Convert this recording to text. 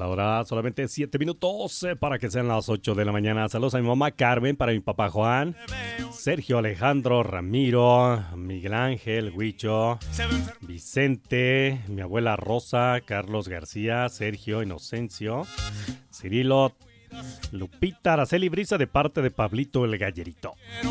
la hora solamente 7 minutos para que sean las 8 de la mañana. Saludos a mi mamá Carmen, para mi papá Juan, Sergio, Alejandro, Ramiro, Miguel Ángel, Huicho, Vicente, mi abuela Rosa, Carlos García, Sergio, Inocencio, Cirilo, Lupita, Araceli Brisa de parte de Pablito el Gallerito.